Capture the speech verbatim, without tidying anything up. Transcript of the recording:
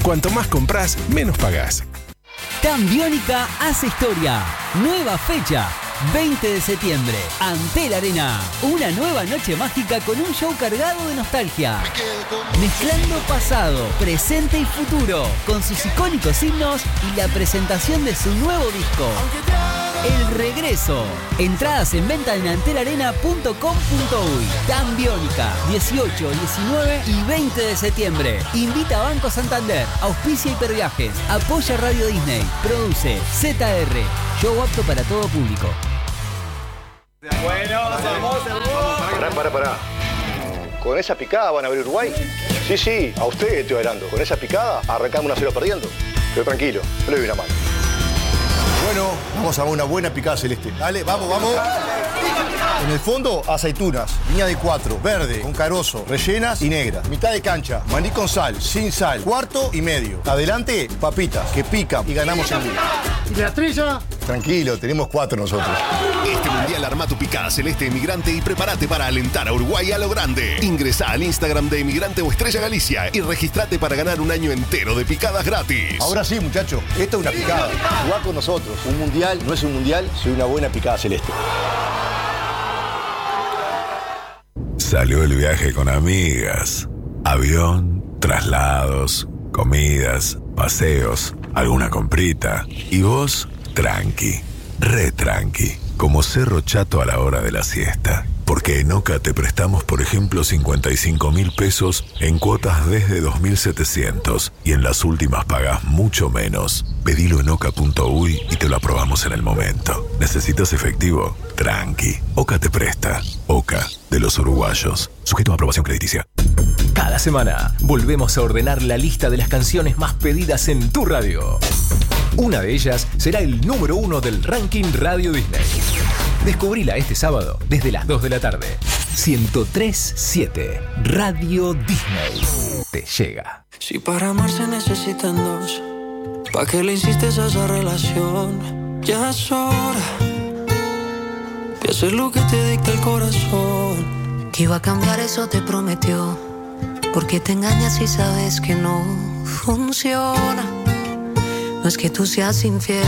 Cuanto más compras, menos pagás. TAM Biónica hace historia. Nueva fecha. veinte de septiembre, Antel Arena. Una nueva noche mágica con un show cargado de nostalgia. Mezclando pasado, presente y futuro, con sus icónicos himnos y la presentación de su nuevo disco. El regreso. Entradas en venta en antel arena punto com punto uy. TAM Biónica, dieciocho, diecinueve y veinte de septiembre. Invita a Banco Santander, auspicia Hiperviajes, apoya Radio Disney, produce Z R. Show apto para todo público. Bueno, hermoso, hermoso. Pará, pará, pará. ¿Con esa picada van a ver Uruguay? Sí, sí, a usted estoy hablando. Con esa picada arrancamos una cero perdiendo. Pero tranquilo, yo le doy una mano. Bueno, vamos a una buena picada celeste. Dale, vamos, vamos. En el fondo, aceitunas, línea de cuatro, verde, con carozo, rellenas y negras. Mitad de cancha, maní con sal, sin sal, cuarto y medio. Adelante, papitas, que pican y ganamos el día. ¿Y la estrella? Tranquilo, tenemos cuatro nosotros. Este mundial arma tu picada celeste Emigrante y prepárate para alentar a Uruguay a lo grande. Ingresá al Instagram de Emigrante o Estrella Galicia y registrate para ganar un año entero de picadas gratis. Ahora sí, muchachos, esto es una picada. Jugá con nosotros. Un mundial no es un mundial, soy una buena picada celeste. Salió el viaje con amigas. Avión, traslados, comidas, paseos, alguna comprita. Y vos, tranqui, re tranqui, como Cerro Chato a la hora de la siesta. Porque en Oca te prestamos, por ejemplo, cincuenta y cinco mil pesos en cuotas desde dos mil setecientos y en las últimas pagás mucho menos. Pedilo en oca punto uy y te lo aprobamos en el momento. ¿Necesitas efectivo? Tranqui. Oca te presta. Oca, de los uruguayos. Sujeto a aprobación crediticia. Cada semana volvemos a ordenar la lista de las canciones más pedidas en tu radio. Una de ellas será el número uno del ranking Radio Disney. Descubrila este sábado desde las dos de la tarde. ciento tres punto siete Radio Disney te llega. Si para amar se necesitan dos, ¿pa' qué le insistes a esa relación? Ya es hora de hacer lo que te dicta el corazón. Que iba a cambiar, eso te prometió. Porque te engañas si sabes que no funciona. No es que tú seas infiel,